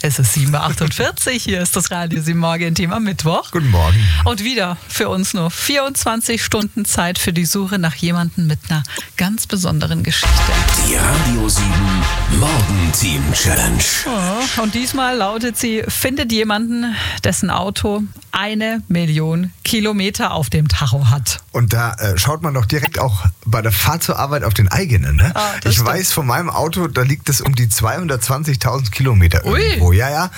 Es ist 7.48 Uhr, hier ist das Radio 7 Morgen-Team am Mittwoch. Guten Morgen. Und wieder für uns nur 24 Stunden Zeit für die Suche nach jemandem mit einer ganz besonderen Geschichte. Die Radio 7 Morgen-Team Challenge. Oh, und diesmal lautet sie, findet jemanden, dessen Auto 1 Million Kilometer auf dem Tacho hat. Und da schaut man doch direkt auch bei der Fahrt zur Arbeit auf den eigenen. Ne? Das ich stimmt. weiß, von meinem Auto, da liegt es um die 220.000 Kilometer irgendwo. Ja.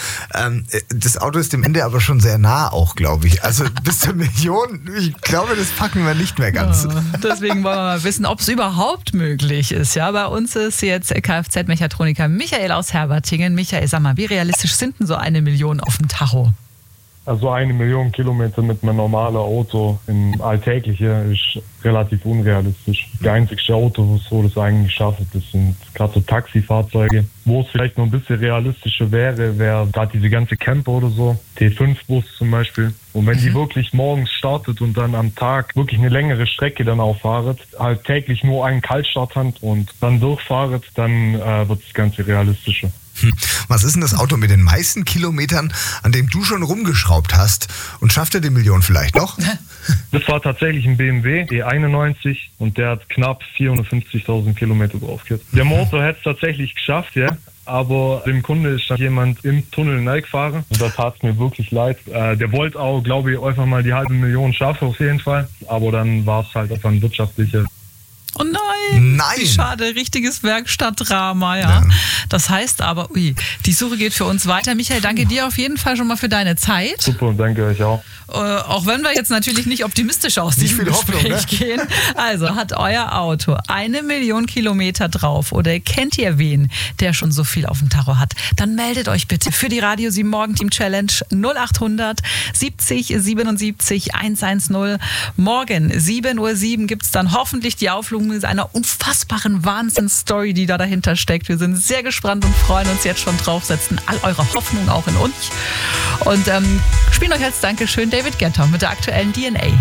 Das Auto ist dem Ende aber schon sehr nah auch, glaube ich. Also bis zur Million, ich glaube, das packen wir nicht mehr ganz. Deswegen wollen wir mal wissen, ob es überhaupt möglich ist. Ja, bei uns ist jetzt Kfz-Mechatroniker Michael aus Herbertingen. Michael, sag mal, wie realistisch sind denn so 1 Million auf dem Tacho? Also 1 Million Kilometer mit einem normalen Auto im Alltäglichen ist relativ unrealistisch. Die einzigste Autos, wo das eigentlich schafft, das sind gerade so Taxifahrzeuge. Wo es vielleicht noch ein bisschen realistischer wäre gerade diese ganze Camper oder so, T5-Bus zum Beispiel. Und wenn die wirklich morgens startet und dann am Tag wirklich eine längere Strecke dann auch fahrt, halt täglich nur einen Kaltstart hat und dann durchfahrt, dann wird das Ganze realistischer. Was ist denn das Auto mit den meisten Kilometern, an dem du schon rumgeschraubt hast? Und schafft er die Million vielleicht noch? Das war tatsächlich ein BMW E91 und der hat knapp 450.000 Kilometer drauf gehabt. Der Motor hätte es tatsächlich geschafft, ja. Aber dem Kunde ist dann jemand im Tunnel reingefahren. Und das tat mir wirklich leid. Der wollte auch, glaube ich, einfach mal die 500.000 schaffen auf jeden Fall. Aber dann war es halt einfach ein wirtschaftlicher. Oh nein, Nein. Wie schade, richtiges Werkstattdrama, ja. Das heißt aber, die Suche geht für uns weiter. Michael, danke dir auf jeden Fall schon mal für deine Zeit. Super, und danke euch auch. Auch wenn wir jetzt natürlich nicht optimistisch aus Nicht diesem viel Hoffnung, Gespräch gehen. Also, hat euer Auto 1 Million Kilometer drauf oder kennt ihr wen, der schon so viel auf dem Tacho hat? Dann meldet euch bitte für die Radio 7 Morgen-Team Challenge 0800 70 77 110. Morgen 7.07 Uhr gibt es dann hoffentlich die Auflösung einer unfassbaren Wahnsinnsstory, die da dahinter steckt. Wir sind sehr gespannt und freuen uns jetzt schon drauf, setzen all eure Hoffnung auch in uns und spielen euch als Dankeschön David Guetta mit der aktuellen DNA.